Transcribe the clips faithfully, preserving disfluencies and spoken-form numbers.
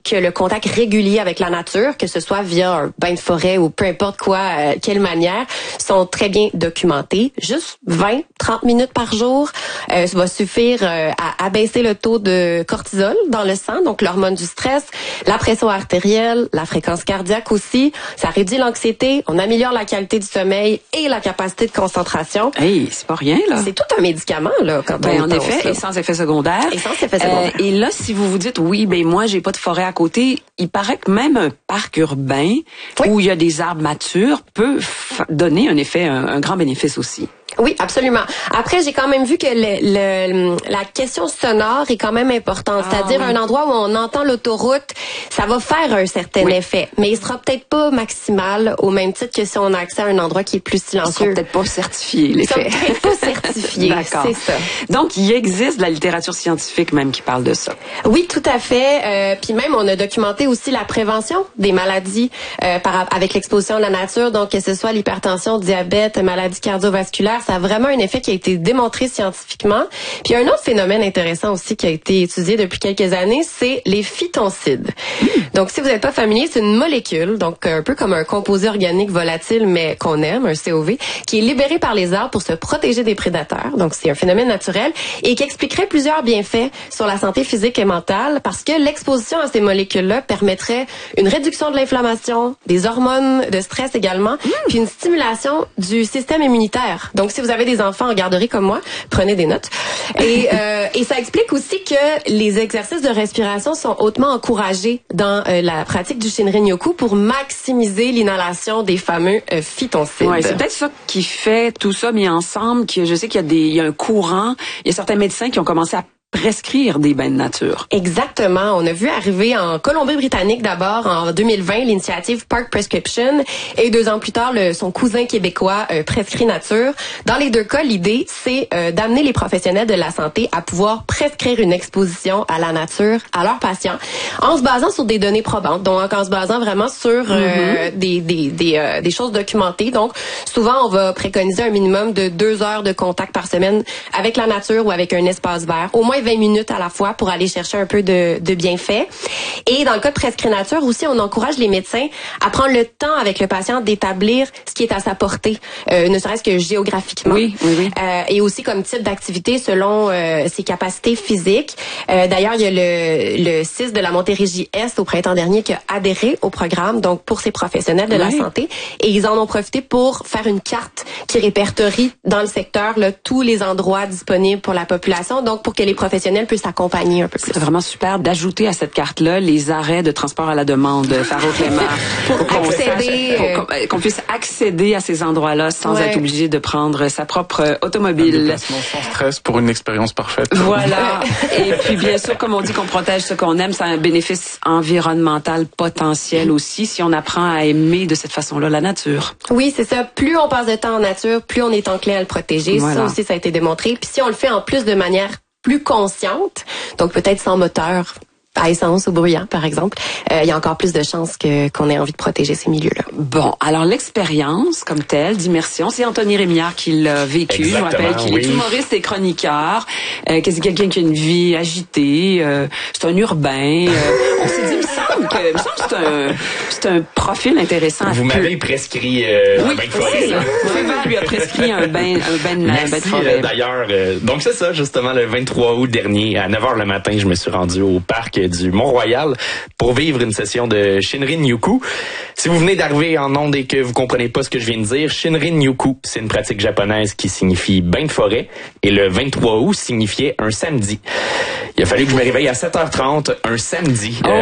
que le contact régulier avec la nature, que ce soit via un bain de forêt ou peu importe quoi, euh, quelle manière, sont très bien documentés. Juste vingt, trente minutes par jour, euh, ça va suffire euh, à abaisser le taux de cortisol dans le sang, donc l'hormone du stress, la pression artérielle, la fréquence cardiaque aussi. Ça réduit l'anxiété, on améliore la qualité du sommeil et la capacité de concentration. Hey, c'est pas rien, là. C'est tout un médicament, là, quand ben, on en pense, effet, là. et sans effet secondaire. Et sans effet secondaire. Euh, et là, si vous vous dites, oui, ben moi, j'ai pas de forêt à côté, il paraît que même un parc urbain oui. où il y a des arbres matures peut f- donner un effet, un, un grand bénéfice aussi. Oui, absolument. Après, j'ai quand même vu que le, le, la question sonore est quand même importante. Ah, C'est-à-dire oui. un endroit où on entend l'autoroute, ça va faire un certain oui. effet. Mais il sera peut-être pas maximal au même titre que si on a accès à un endroit qui est plus silencieux. Il sera peut-être pas certifié, l'effet. Il sera peut-être pas certifié, D'accord. C'est ça. Donc, il existe de la littérature scientifique même qui parle de ça. Oui, tout à fait. Euh, puis même, on a documenté aussi la prévention des maladies euh, par, avec l'exposition à la nature. Donc, que ce soit l'hypertension, le diabète, maladies cardiovasculaires, ça a vraiment un effet qui a été démontré scientifiquement. Puis un autre phénomène intéressant aussi qui a été étudié depuis quelques années, c'est les phytoncides. Mmh. Donc, si vous n'êtes pas familier, c'est une molécule, donc un peu comme un composé organique volatile, mais qu'on aime, un C O V, qui est libéré par les arbres pour se protéger des prédateurs. Donc, c'est un phénomène naturel et qui expliquerait plusieurs bienfaits sur la santé physique et mentale parce que l'exposition à ces molécules-là permettrait une réduction de l'inflammation, des hormones de stress également, mmh. puis une stimulation du système immunitaire. Donc, si vous avez des enfants en garderie comme moi, prenez des notes. Et, euh, et ça explique aussi que les exercices de respiration sont hautement encouragés dans euh, la pratique du Shinrin-yoku pour maximiser l'inhalation des fameux euh, phytoncides. Ouais, c'est peut-être ça qui fait tout ça mis ensemble. Que je sais qu'il y a des, il y a un courant. Il y a certains médecins qui ont commencé à prescrire des bains de nature. Exactement. On a vu arriver en Colombie-Britannique d'abord en deux mille vingt l'initiative Park Prescription et deux ans plus tard le, son cousin québécois euh, Prescrit Nature. Dans les deux cas, l'idée c'est euh, d'amener les professionnels de la santé à pouvoir prescrire une exposition à la nature à leurs patients en se basant sur des données probantes, donc en se basant vraiment sur euh, mm-hmm. des des des, euh, des choses documentées. Donc souvent on va préconiser un minimum de deux heures de contact par semaine avec la nature ou avec un espace vert, au moins vingt minutes à la fois pour aller chercher un peu de, de bienfaits. Et dans le cas de Prescrit Nature aussi, on encourage les médecins à prendre le temps avec le patient d'établir ce qui est à sa portée, euh, ne serait-ce que géographiquement. Oui, oui, oui. Euh, et aussi comme type d'activité selon euh, ses capacités physiques. Euh, d'ailleurs, il y a le, le C I S de la Montérégie-Est au printemps dernier qui a adhéré au programme, donc pour ces professionnels de oui. la santé. Et ils en ont profité pour faire une carte qui répertorie dans le secteur là, tous les endroits disponibles pour la population, donc pour que les professionnels puissent accompagner un peu plus. C'est vraiment super d'ajouter à cette carte-là les arrêts de transport à la demande, Faro Clément, pour, pour qu'on accéder, sache, pour qu'on, qu'on puisse accéder à ces endroits-là sans ouais. être obligé de prendre sa propre automobile. Un déplacement sans stress pour une expérience parfaite. Voilà. Et puis bien sûr, comme on dit qu'on protège ce qu'on aime, ça a un bénéfice environnemental potentiel aussi si on apprend à aimer de cette façon-là la nature. Oui, c'est ça. Plus on passe de temps en nature, plus on est enclin à le protéger. Voilà. Ça aussi, ça a été démontré. Puis si on le fait en plus de manière plus consciente, donc peut-être sans moteur à essence ou bruyant, par exemple, euh, il y a encore plus de chances que qu'on ait envie de protéger ces milieux-là. Bon, alors l'expérience comme telle d'immersion, c'est Anthony Rémillard qui l'a vécu. Exactement, je me rappelle qu'il oui. est humoriste et chroniqueur, euh, que c'est quelqu'un qui a une vie agitée, euh, c'est un urbain. Euh, on s'est dit, il me semble que, il me semble que c'est un, c'est un profil intéressant. Vous m'avez prescrit euh, oui, un bain de forêt. Frévert lui a prescrit un bain, un bain de, Merci, bain de forêt. Euh, d'ailleurs, euh, donc c'est ça, justement, le vingt-trois août dernier, à neuf heures le matin, je me suis rendu au parc du Mont-Royal pour vivre une session de Shinrin-yoku. Si vous venez d'arriver en onde et que vous comprenez pas ce que je viens de dire, Shinrin-yoku, c'est une pratique japonaise qui signifie bain de forêt et le vingt-trois août signifiait un samedi. Il a fallu que je me réveille à sept heures trente un samedi. Oh,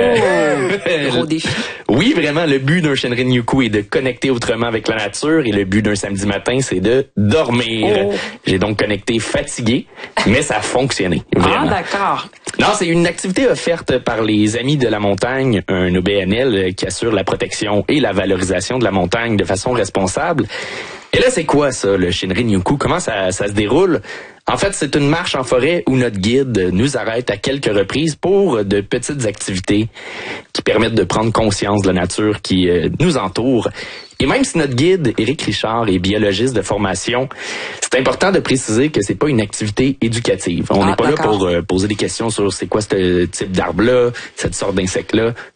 euh, gros défi. Oui, vraiment, le but d'un Shinrin-yoku est de connecter autrement avec la nature et le but d'un samedi matin, c'est de dormir. Oh. J'ai donc connecté fatigué, mais ça a fonctionné. Vraiment. Ah, d'accord. Non, c'est une activité offerte par les Amis de la montagne, un O B N L qui assure la protection et la valorisation de la montagne de façon responsable. Et là, c'est quoi ça, le Shinrin-yoku? Comment ça, ça se déroule? En fait, c'est une marche en forêt où notre guide nous arrête à quelques reprises pour de petites activités qui permettent de prendre conscience de la nature qui euh, nous entoure. Et même si notre guide, Éric Richard, est biologiste de formation, c'est important de préciser que c'est pas une activité éducative. On n'est ah, pas d'accord. là pour euh, poser des questions sur c'est quoi ce type d'arbre-là, cette sorte d'insecte-là.